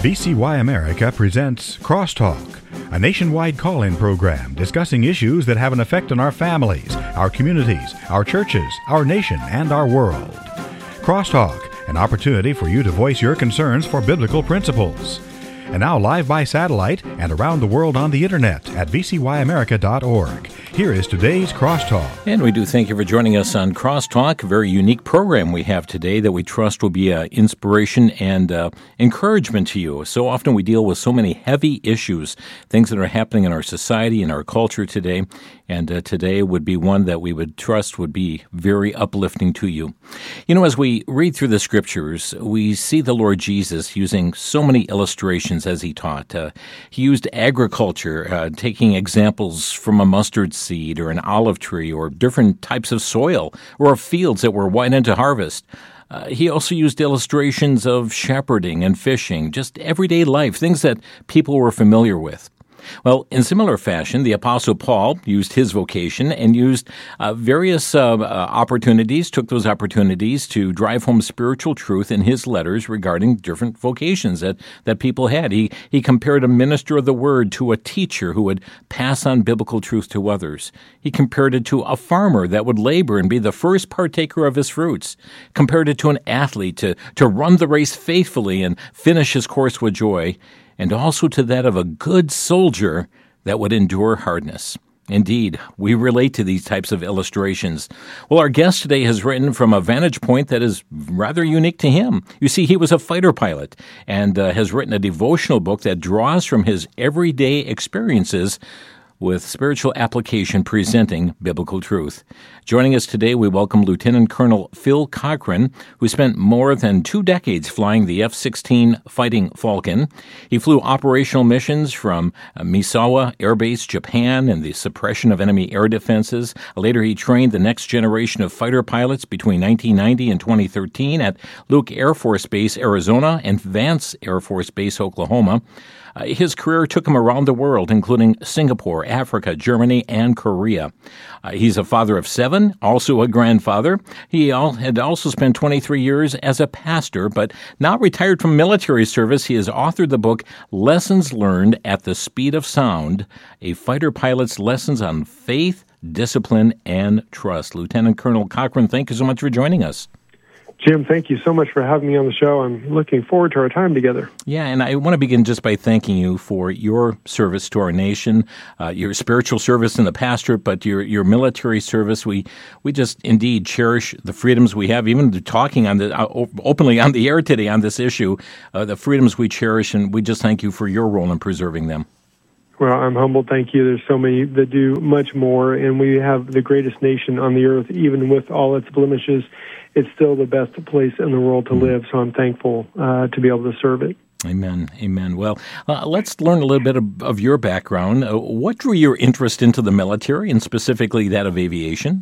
VCY America presents Crosstalk, a nationwide call-in program discussing issues that have an effect on our families, our communities, our churches, our nation, and our world. Crosstalk, an opportunity for you to voice your concerns for biblical principles. And now live by satellite and around the world on the internet at vcyamerica.org. Here is today's Crosstalk. And we do thank you for joining us on Crosstalk, a very unique program we have today that we trust will be inspiration and encouragement to you. So often we deal with so many heavy issues, things that are happening in our society and our culture today, and today would be one that we would trust would be very uplifting to you. You know, as we read through the Scriptures, we see the Lord Jesus using so many illustrations as he taught. He used agriculture, taking examples from a mustard seed or an olive tree or different types of soil or of fields that were white into harvest. He also used illustrations of shepherding and fishing, just everyday life, things that people were familiar with. Well, in similar fashion, the Apostle Paul used his vocation and used various opportunities, took those opportunities to drive home spiritual truth in his letters regarding different vocations that people had. He compared a minister of the word to a teacher who would pass on biblical truth to others. He compared it to a farmer that would labor and be the first partaker of his fruits. Compared it to an athlete to run the race faithfully and finish his course with joy. And also to that of a good soldier that would endure hardness. Indeed, we relate to these types of illustrations. Well, our guest today has written from a vantage point that is rather unique to him. You see, he was a fighter pilot and has written a devotional book that draws from his everyday experiences with spiritual application presenting biblical truth. Joining us today, we welcome Lieutenant Colonel Phil Cochran, who spent more than 2 decades flying the F-16 Fighting Falcon. He flew operational missions from Misawa Air Base, Japan, and the suppression of enemy air defenses. Later, he trained the next generation of fighter pilots between 1990 and 2013 at Luke Air Force Base, Arizona, and Vance Air Force Base, Oklahoma. His career took him around the world, including Singapore, Africa, Germany, and Korea. He's a father of 7, also a grandfather. He had also spent 23 years as a pastor, but now retired from military service, he has authored the book Lessons Learned at the Speed of Sound, a fighter pilot's lessons on faith, discipline, and trust. Lieutenant Colonel Cochran, thank you so much for joining us. Jim, thank you so much for having me on the show. I'm looking forward to our time together. Yeah, and I want to begin just by thanking you for your service to our nation, your spiritual service in the pastorate, but your military service. We just indeed cherish the freedoms we have, even talking on openly on the air today on this issue, the freedoms we cherish, and we just thank you for your role in preserving them. Well, I'm humbled. Thank you. There's so many that do much more, and we have the greatest nation on the earth, even with all its blemishes. It's still the best place in the world to live, so I'm thankful to be able to serve it. Amen. Amen. Well, let's learn a little bit of your background. What drew your interest into the military, and specifically that of aviation?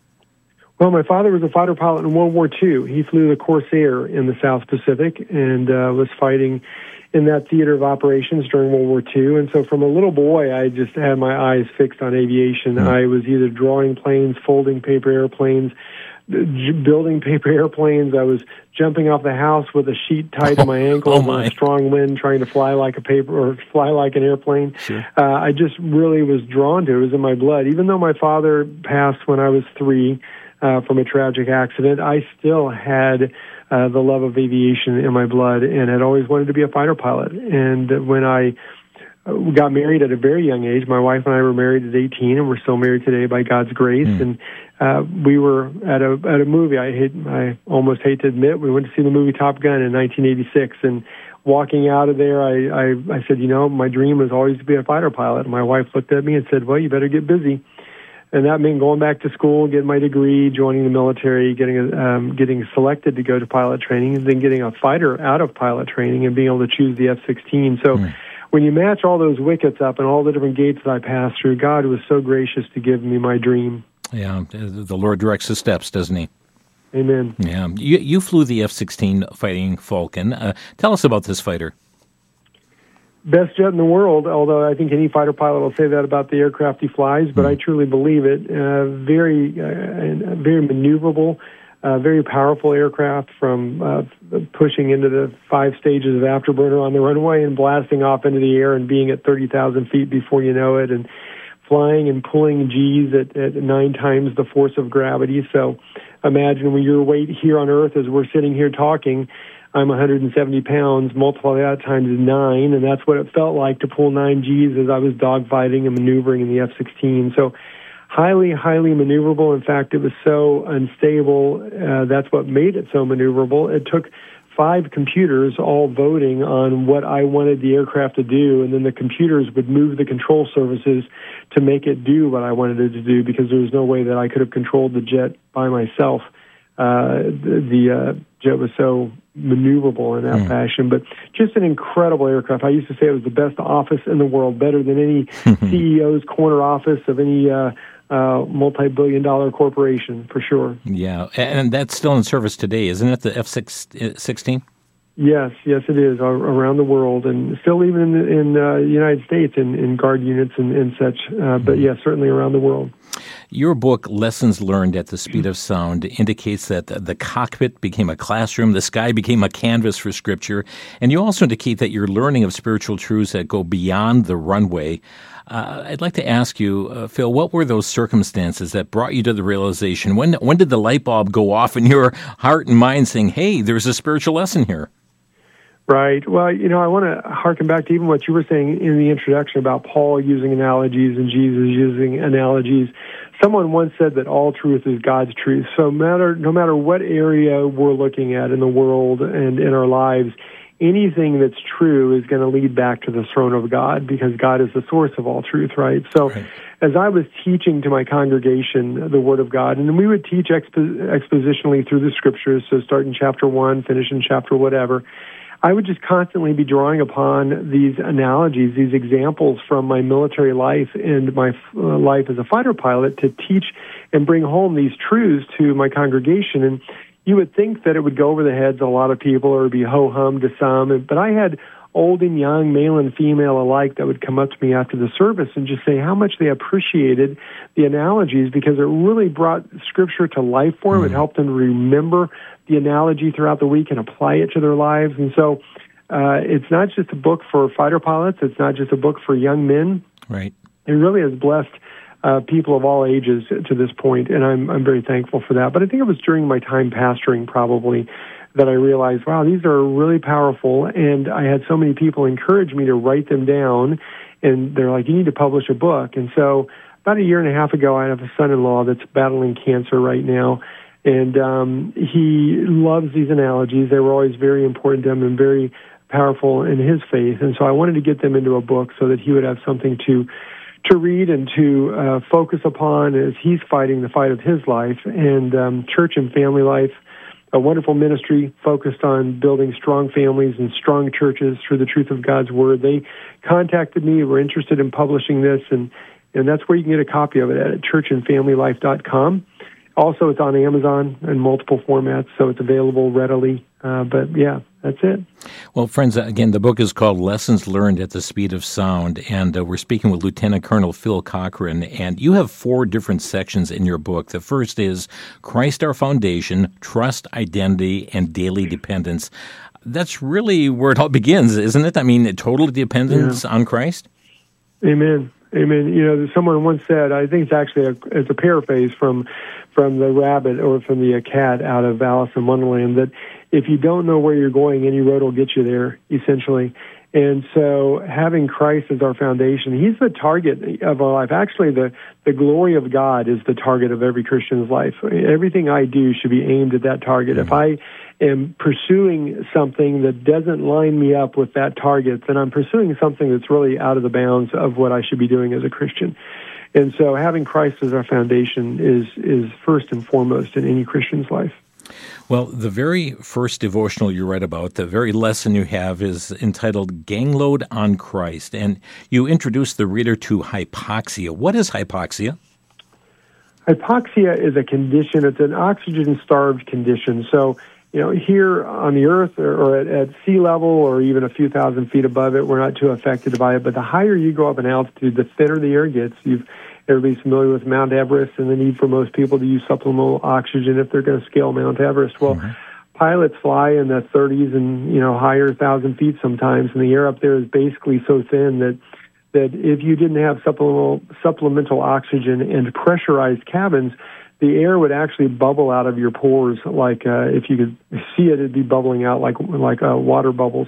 Well, my father was a fighter pilot in World War II. He flew the Corsair in the South Pacific and was fighting in that theater of operations during World War II. And so from a little boy, I just had my eyes fixed on aviation. I was either drawing planes, folding paper airplanes, building paper airplanes. I was jumping off the house with a sheet tied to my ankle in a strong wind, trying to fly like an airplane. Sure. I just really was drawn to it. It was in my blood. Even though my father passed when I was 3 from a tragic accident, I still had the love of aviation in my blood and had always wanted to be a fighter pilot. And when I got married at a very young age, my wife and I were married at 18, and we're still married today by God's grace. And we were at a movie. I almost hate to admit, we went to see the movie Top Gun in 1986, and walking out of there, I said, my dream was always to be a fighter pilot. And my wife looked at me and said, well, you better get busy. And that meant going back to school, getting my degree, joining the military, getting selected to go to pilot training, and then getting a fighter out of pilot training and being able to choose the F-16. So when you match all those wickets up and all the different gates that I passed through, God was so gracious to give me my dream. Yeah, the Lord directs his steps, doesn't he? Amen. Yeah, you flew the F-16 Fighting Falcon. Tell us about this fighter. Best jet in the world, although I think any fighter pilot will say that about the aircraft he flies, but I truly believe it. Very maneuverable, very powerful aircraft, from pushing into the 5 stages of afterburner on the runway and blasting off into the air and being at 30,000 feet before you know it, and flying and pulling G's at 9 times the force of gravity. So imagine when your weight here on Earth, as we're sitting here talking, I'm 170 pounds, multiply that times 9, and that's what it felt like to pull 9 G's as I was dogfighting and maneuvering in the F-16. So highly, highly maneuverable. In fact, it was so unstable. That's what made it so maneuverable. It took 5 computers all voting on what I wanted the aircraft to do, and then the computers would move the control surfaces to make it do what I wanted it to do, because there was no way that I could have controlled the jet by myself. The jet was so maneuverable in that fashion, but just an incredible aircraft. I used to say it was the best office in the world, better than any CEO's corner office of any multi-billion-dollar corporation, for sure. Yeah, and that's still in service today, isn't it, the F-16? Yes, it is, around the world, and still even in the United States in guard units and such, but yes, certainly around the world. Your book, Lessons Learned at the Speed of Sound, indicates that the cockpit became a classroom, the sky became a canvas for Scripture, and you also indicate that you're learning of spiritual truths that go beyond the runway. I'd like to ask you, Phil, what were those circumstances that brought you to the realization? When did the light bulb go off in your heart and mind saying, hey, there's a spiritual lesson here? Right. Well, I want to harken back to even what you were saying in the introduction about Paul using analogies and Jesus using analogies. Someone once said that all truth is God's truth. So no matter what area we're looking at in the world and in our lives, anything that's true is going to lead back to the throne of God, because God is the source of all truth, right? So as I was teaching to my congregation the Word of God, and we would teach expositionally through the Scriptures, so start in chapter 1, finish in chapter whatever, I would just constantly be drawing upon these analogies, these examples from my military life and my life as a fighter pilot to teach and bring home these truths to my congregation. And you would think that it would go over the heads of a lot of people or be ho-hum to some, but I had old and young, male and female alike, that would come up to me after the service and just say how much they appreciated the analogies, because it really brought Scripture to life for them. It helped them remember the analogy throughout the week and apply it to their lives. And so it's not just a book for fighter pilots. It's not just a book for young men. Right. It really has blessed people of all ages to this point, and I'm very thankful for that. But I think it was during my time pastoring probably that I realized, wow, these are really powerful, and I had so many people encourage me to write them down, and they're like, you need to publish a book. And so about a year and a half ago, I have a son-in-law that's battling cancer right now, and he loves these analogies. They were always very important to him and very powerful in his faith, and so I wanted to get them into a book so that he would have something to read and to focus upon as he's fighting the fight of his life. And church and family life, a wonderful ministry focused on building strong families and strong churches through the truth of God's Word. They contacted me, were interested in publishing this, and that's where you can get a copy of it at churchandfamilylife.com. Also, it's on Amazon in multiple formats, so it's available readily. But yeah, that's it. Well, friends, again, the book is called Lessons Learned at the Speed of Sound, and we're speaking with Lieutenant Colonel Phil Cochran, and you have 4 different sections in your book. The first is Christ Our Foundation, Trust, Identity, and Daily Dependence. That's really where it all begins, isn't it? I mean, total dependence on Christ? Amen. Amen. Someone once said, I think it's actually it's a paraphrase from the rabbit or from the cat out of Alice in Wonderland, that if you don't know where you're going, any road will get you there, essentially. And so having Christ as our foundation, he's the target of our life. Actually, the glory of God is the target of every Christian's life. Everything I do should be aimed at that target. If I am pursuing something that doesn't line me up with that target, then I'm pursuing something that's really out of the bounds of what I should be doing as a Christian. And so having Christ as our foundation is first and foremost in any Christian's life. Well, the very first devotional you read about, the very lesson you have, is entitled Gangload on Christ, and you introduce the reader to hypoxia. What is hypoxia? Hypoxia is a condition. It's an oxygen-starved condition. So, here on the earth or at sea level or even a few thousand feet above it, we're not too affected by it. But the higher you go up in altitude, the thinner the air gets. Everybody's familiar with Mount Everest and the need for most people to use supplemental oxygen if they're going to scale Mount Everest. Well, pilots fly in the 30s and higher 1,000 feet sometimes, and the air up there is basically so thin that if you didn't have supplemental oxygen and pressurized cabins, the air would actually bubble out of your pores. Like if you could see it, it'd be bubbling out like water bubbles.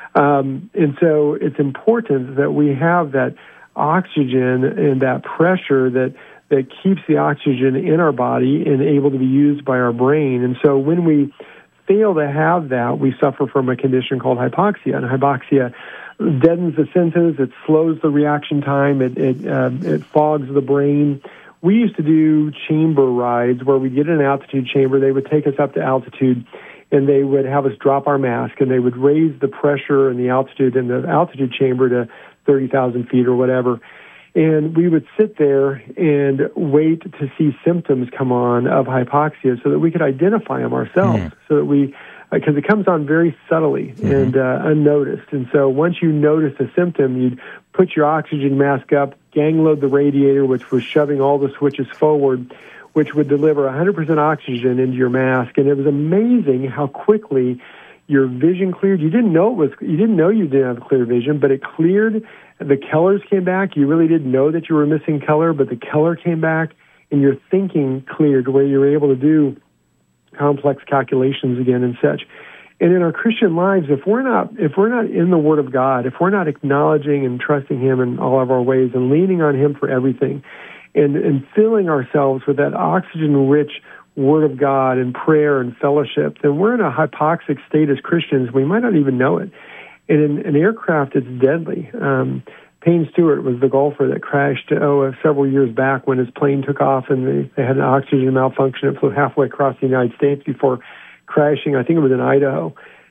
And so it's important that we have that oxygen and that pressure that keeps the oxygen in our body and able to be used by our brain. And so when we fail to have that, we suffer from a condition called hypoxia. And hypoxia deadens the senses, it slows the reaction time, it fogs the brain. We used to do chamber rides where we'd get in an altitude chamber. They would take us up to altitude, and they would have us drop our mask, and they would raise the pressure and the altitude in the altitude chamber to 30,000 feet or whatever. And we would sit there and wait to see symptoms come on of hypoxia so that we could identify them ourselves, so that because it comes on very subtly and unnoticed. And so once you notice a symptom, you'd put your oxygen mask up, gang load the radiator, which was shoving all the switches forward, which would deliver 100% oxygen into your mask. And it was amazing how quickly your vision cleared. You didn't know you didn't have clear vision, but it cleared. The colors came back. You really didn't know that you were missing color, but the color came back, and your thinking cleared where you were able to do complex calculations again and such. And in our Christian lives, if we're not in the Word of God, if we're not acknowledging and trusting Him in all of our ways and leaning on Him for everything, and filling ourselves with that oxygen-rich Word of God and prayer and fellowship, then we're in a hypoxic state as Christians. We might not even know it. And in an aircraft, it's deadly. Payne Stewart was the golfer that crashed several years back when his plane took off and they had an oxygen malfunction. It flew halfway across the United States before crashing. I think it was in Idaho.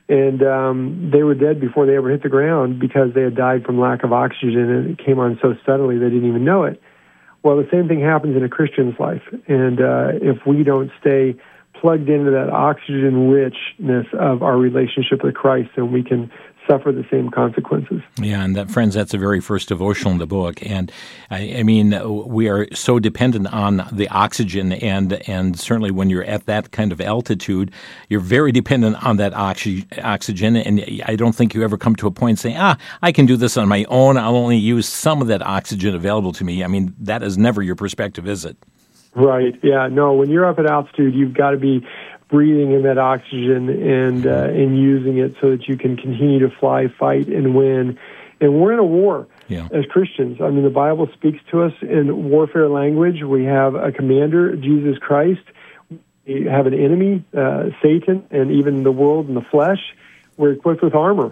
And they were dead before they ever hit the ground because they had died from lack of oxygen, and it came on so suddenly they didn't even know it. Well, the same thing happens in a Christian's life. And if we don't stay plugged into that oxygen richness of our relationship with Christ, then we can suffer the same consequences. Yeah, and friends, that's the very first devotional in the book. And I mean, we are so dependent on the oxygen, and certainly when you're at that kind of altitude, you're very dependent on that oxygen. And I don't think you ever come to a point saying, I can do this on my own. I'll only use some of that oxygen available to me. I mean, that is never your perspective, is it? Right. Yeah. No, when you're up at altitude, you've got to be breathing in that oxygen and using it so that you can continue to fly, fight, and win. And we're in a war as Christians. I mean, the Bible speaks to us in warfare language. We have a commander, Jesus Christ. We have an enemy, Satan, and even the world and the flesh. We're equipped with armor.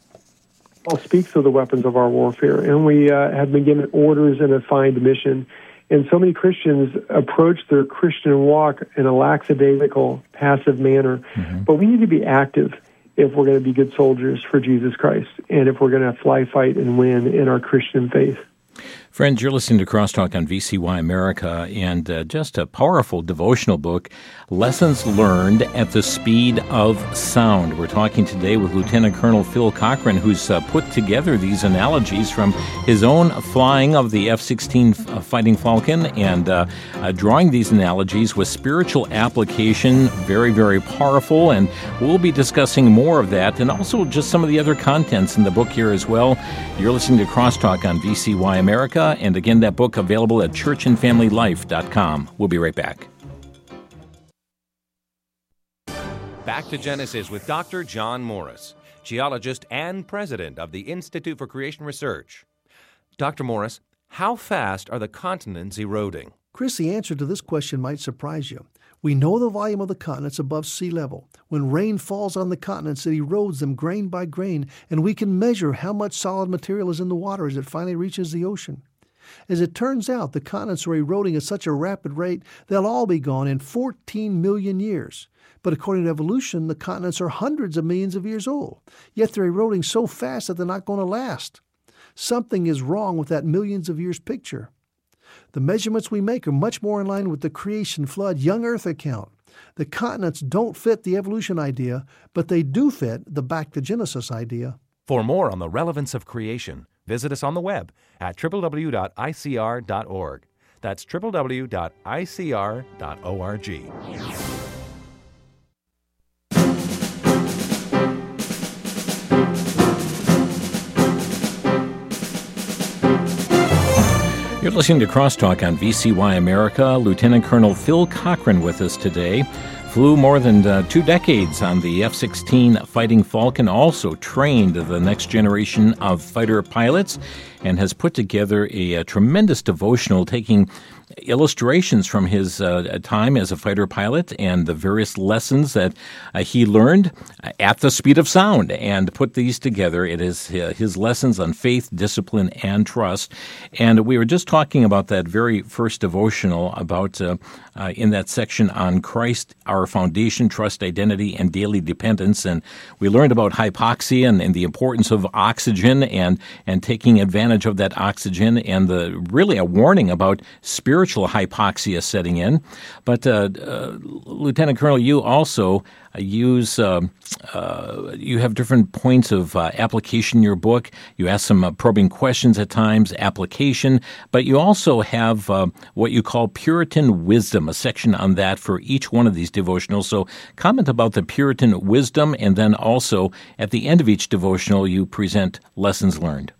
Paul speaks of the weapons of our warfare, and we have been given orders and a defined mission. And so many Christians approach their Christian walk in a lackadaisical, passive manner. But we need to be active if we're going to be good soldiers for Jesus Christ and if we're going to fly, fight, and win in our Christian faith. Friends, you're listening to Crosstalk on VCY America, and just a powerful devotional book, Lessons Learned at the Speed of Sound. We're talking today with Lieutenant Colonel Phil Cochran, who's put together these analogies from his own flying of the F-16 Fighting Falcon and drawing these analogies with spiritual application, very, very powerful, and we'll be discussing more of that and also just some of the other contents in the book here as well. You're listening to Crosstalk on VCY America. And again, that book available at churchandfamilylife.com. We'll be right back. Back to Genesis with Dr. John Morris, geologist and president of the Institute for Creation Research. Dr. Morris, how fast are the continents eroding? Chris, the answer to this question might surprise you. We know the volume of the continents above sea level. When rain falls on the continents, it erodes them grain by grain, and we can measure how much solid material is in the water as it finally reaches the ocean. As it turns out, the continents are eroding at such a rapid rate, they'll all be gone in 14 million years. But according to evolution, the continents are hundreds of millions of years old. Yet they're eroding so fast that they're not going to last. Something is wrong with that millions of years picture. The measurements we make are much more in line with the creation, flood, young Earth account. The continents don't fit the evolution idea, but they do fit the back to Genesis idea. For more on the relevance of creation, visit us on the web at www.icr.org. That's www.icr.org. You're listening to Crosstalk on VCY America. Lieutenant Colonel Phil Cochran with us today. Flew more than 2 decades on the F-16 Fighting Falcon, also trained the next generation of fighter pilots, and has put together a tremendous devotional taking illustrations from his time as a fighter pilot and the various lessons that he learned at the speed of sound, and put these together. It is his lessons on faith, discipline, and trust. And we were just talking about that very first devotional about in that section on Christ, our foundation, trust, identity, and daily dependence. And we learned about hypoxia and the importance of oxygen and taking advantage of that oxygen, and really a warning about spiritual hypoxia setting in. But Lieutenant Colonel, you also you have different points of application in your book. You ask some probing questions at times, application, but you also have what you call Puritan wisdom, a section on that for each one of these devotionals. So comment about the Puritan wisdom, and then also at the end of each devotional you present lessons learned.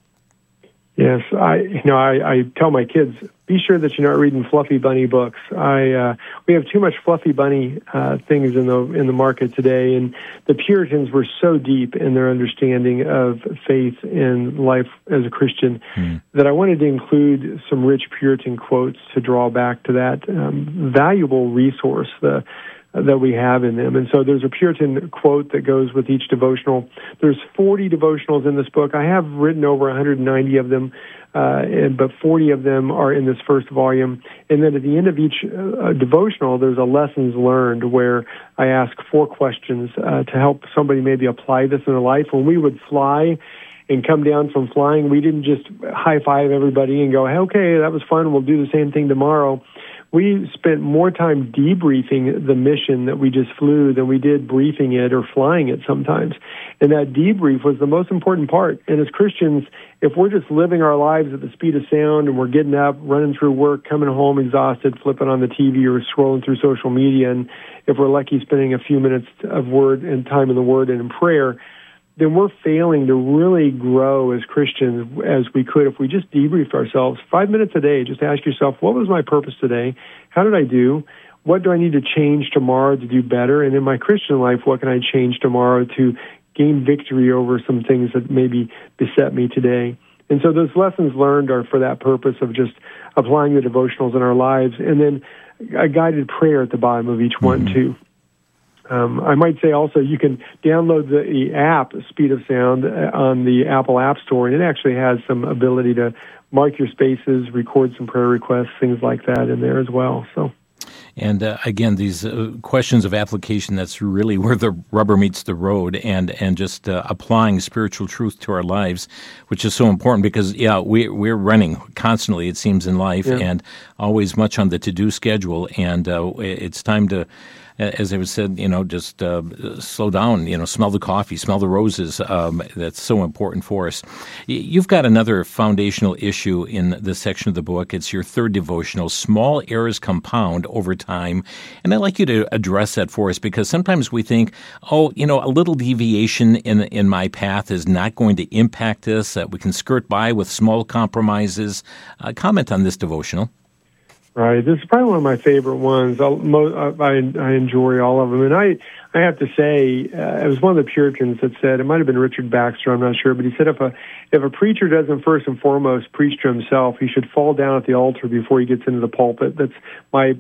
Yes, I tell my kids, be sure that you're not reading fluffy bunny books. We have too much fluffy bunny things in the market today, and the Puritans were so deep in their understanding of faith and life as a Christian that I wanted to include some rich Puritan quotes to draw back to that valuable resource that we have in them. And so there's a Puritan quote that goes with each devotional. There's 40 devotionals in this book. I have written over 190 of them, but 40 of them are in this first volume. And then at the end of each devotional, there's a lessons learned where I ask 4 questions to help somebody maybe apply this in their life. When we would fly and come down from flying, we didn't just high-five everybody and go, hey, okay, that was fun, we'll do the same thing tomorrow. We spent more time debriefing the mission that we just flew than we did briefing it or flying it sometimes. And that debrief was the most important part. And as Christians, if we're just living our lives at the speed of sound and we're getting up, running through work, coming home exhausted, flipping on the TV or scrolling through social media, and if we're lucky spending a few minutes of word and time in the Word and in prayer, then we're failing to really grow as Christians as we could if we just debriefed ourselves 5 minutes a day. Just ask yourself, what was my purpose today? How did I do? What do I need to change tomorrow to do better? And in my Christian life, what can I change tomorrow to gain victory over some things that maybe beset me today? And so those lessons learned are for that purpose of just applying the devotionals in our lives. And then a guided prayer at the bottom of each one, too. I might say also you can download the app, Speed of Sound, on the Apple App Store, and it actually has some ability to mark your spaces, record some prayer requests, things like that in there as well. So. And again, these questions of application, that's really where the rubber meets the road, and just applying spiritual truth to our lives, which is so important because, we're running constantly, it seems, in life, and always much on the to-do schedule, and it's time to, as I said, just slow down, smell the coffee, smell the roses. That's so important for us. You've got another foundational issue in this section of the book. It's your third devotional, Small Errors Compound Over Time. And I'd like you to address that for us, because sometimes we think, a little deviation in my path is not going to impact this. We can skirt by with small compromises. Comment on this devotional. Right. This is probably one of my favorite ones. I enjoy all of them. And I have to say, it was one of the Puritans that said, it might have been Richard Baxter, I'm not sure, but he said if a preacher doesn't first and foremost preach to himself, he should fall down at the altar before he gets into the pulpit. That's my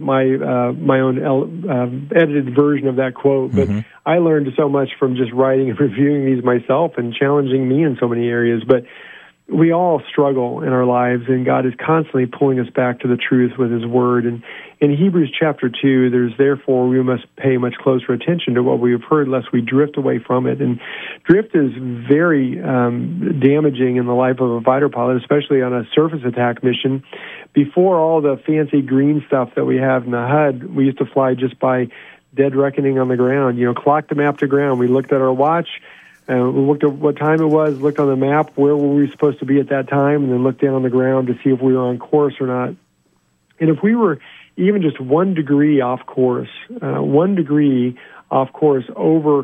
own edited version of that quote. But I learned so much from just writing and reviewing these myself and challenging me in so many areas. But we all struggle in our lives, and God is constantly pulling us back to the truth with His Word. And in Hebrews chapter 2, there's therefore we must pay much closer attention to what we have heard, lest we drift away from it. And drift is very damaging in the life of a fighter pilot, especially on a surface attack mission. Before all the fancy green stuff that we have in the HUD, we used to fly just by dead reckoning on the ground. Clocked the map to ground. We looked at our watch. We looked at what time it was, looked on the map, where were we supposed to be at that time, and then looked down on the ground to see if we were on course or not. And if we were even just 1 degree off course, 1 degree off course over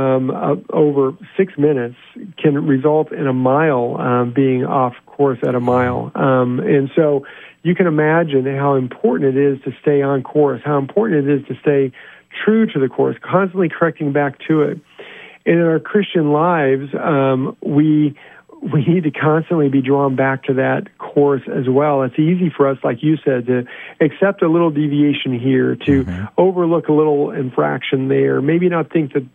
6 minutes can result in a mile being off course at a mile. And so you can imagine how important it is to stay on course, how important it is to stay true to the course, constantly correcting back to it. And in our Christian lives, we need to constantly be drawn back to that course as well. It's easy for us, like you said, to accept a little deviation here, to overlook a little infraction there, maybe not think that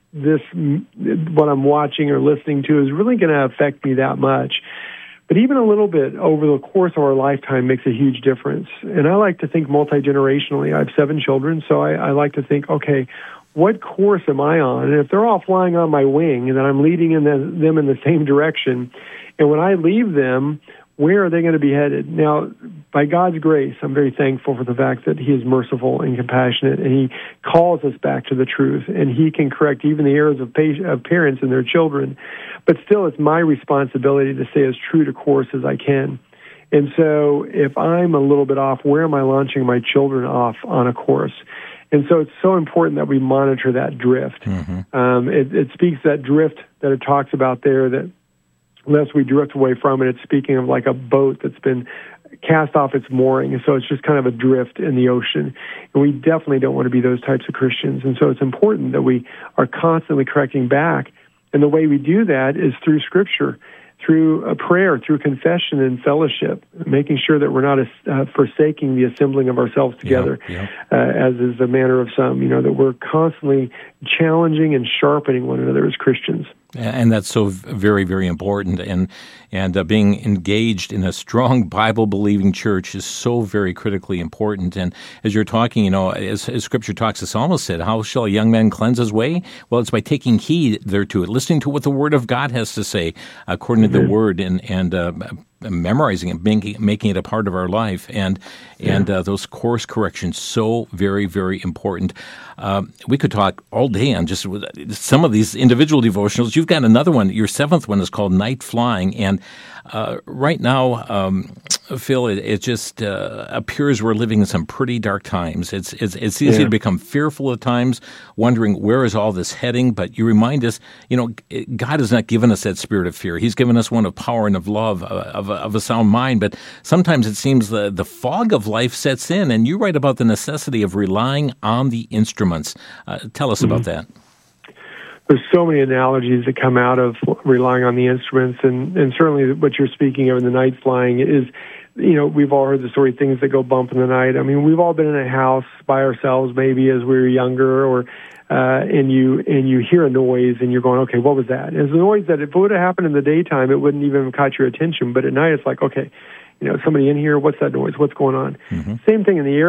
what I'm watching or listening to is really going to affect me that much. But even a little bit over the course of our lifetime makes a huge difference. And I like to think multi-generationally. I have 7 children, so I like to think, okay, what course am I on? And if they're all flying on my wing, then I'm leading them in the same direction. And when I leave them, where are they going to be headed? Now, by God's grace, I'm very thankful for the fact that He is merciful and compassionate, and He calls us back to the truth, and He can correct even the errors of parents and their children. But still, it's my responsibility to stay as true to course as I can. And so if I'm a little bit off, where am I launching my children off on a course? And so it's so important that we monitor that drift. It speaks that drift that it talks about there, that lest we drift away from it. It's speaking of like a boat that's been cast off its mooring. And so it's just kind of a drift in the ocean. And we definitely don't want to be those types of Christians. And so it's important that we are constantly correcting back. And the way we do that is through Scripture, through a prayer, through confession and fellowship, making sure that we're not forsaking the assembling of ourselves together, as is the manner of some, that we're constantly challenging and sharpening one another as Christians. And that's so very, very important. And being engaged in a strong Bible-believing church is so very critically important. And as you're talking, as Scripture talks, the psalmist said, how shall a young man cleanse his way? Well, it's by taking heed thereto it, listening to what the Word of God has to say according to the Word, and memorizing it, making it a part of our life, and those course corrections, so very, very important. We could talk all day on just some of these individual devotionals. You've got another one. Your 7th one is called Night Flying, and right now, Phil, it just appears we're living in some pretty dark times. It's easy to become fearful at times, wondering where is all this heading. But you remind us, God has not given us that spirit of fear. He's given us one of power and of love, of a sound mind. But sometimes it seems the fog of life sets in, and you write about the necessity of relying on the instruments. Tell us about that. There's so many analogies that come out of relying on the instruments, and certainly what you're speaking of in the night flying is, we've all heard the story, things that go bump in the night. I mean, we've all been in a house by ourselves, maybe as we were younger, or and you hear a noise, and you're going, okay, what was that? And it's a noise that if it would have happened in the daytime, it wouldn't even have caught your attention, but at night it's like, okay, somebody in here, what's that noise? What's going on? Same thing in the air.